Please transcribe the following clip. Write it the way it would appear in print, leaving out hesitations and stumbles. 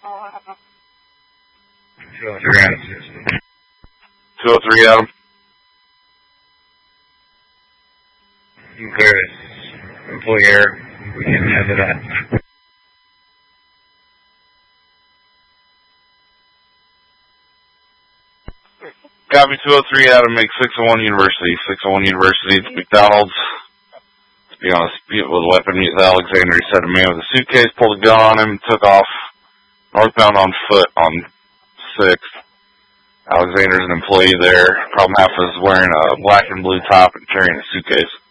203 Adam. Okay. Employee error. We can handle that. Copy 203 Adam, make 601 University. 601 University, it's McDonald's. Be on a dispute with a weapon, meets Alexander. He said a man with a suitcase pulled a gun on him, took off northbound on foot on 6th. Alexander's an employee there. Problem half is wearing a black and blue top and carrying a suitcase.